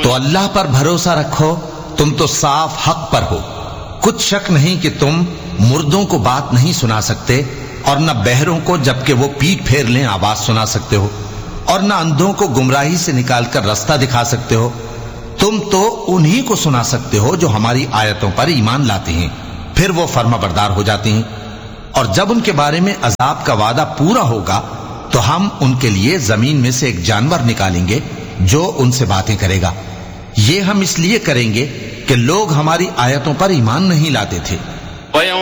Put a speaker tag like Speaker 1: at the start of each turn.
Speaker 1: तो अल्लाह पर भरोसा रखो, तुम तो साफ हक पर हो। कुछ शक नहीं कि तुम मुर्दों को बात नहीं सुना सकते और न बहरों को जबकि वो पीठ फेर लें आवाज सुना सकते हो, और न अंधों को गुमराही से निकालकर रास्ता दिखा सकते हो। तुम तो उन्हीं को सुना सकते हो जो हमारी आयतों पर ईमान लाते हैं, फिर वो फर्माबरदार हो जाते हैं। और जब उनके बारे में अजाब का वादा पूरा होगा तो हम उनके लिए जमीन में से एक जानवर निकालेंगे जो उनसे बातें करेगा। ये हम इसलिए करेंगे कि लोग हमारी आयतों पर ईमान नहीं लाते थे।